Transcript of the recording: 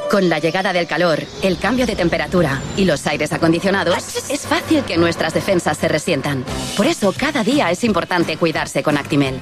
Con la llegada del calor, el cambio de temperatura y los aires acondicionados, es fácil que nuestras defensas se resientan. Por eso, cada día es importante cuidarse con Actimel.